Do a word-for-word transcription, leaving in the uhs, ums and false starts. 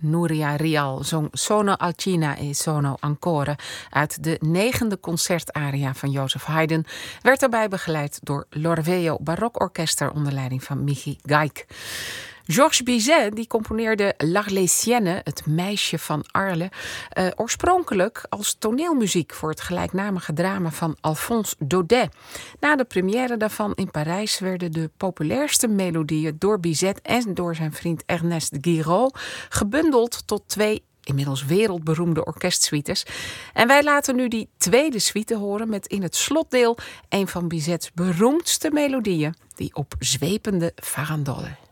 Nuria Rial zong Sono Alcina e Sono Ancora uit de negende concertaria van Joseph Haydn, werd daarbij begeleid door l'Orfeo Barokorkester onder leiding van Michi Gaik. Georges Bizet die componeerde L'Arlésienne, het meisje van Arles, uh, oorspronkelijk als toneelmuziek voor het gelijknamige drama van Alphonse Daudet. Na de première daarvan in Parijs werden de populairste melodieën door Bizet en door zijn vriend Ernest Guiraud gebundeld tot twee inmiddels wereldberoemde orkestsuites. En wij laten nu die tweede suite horen met in het slotdeel een van Bizets beroemdste melodieën, die opzwepende farandole.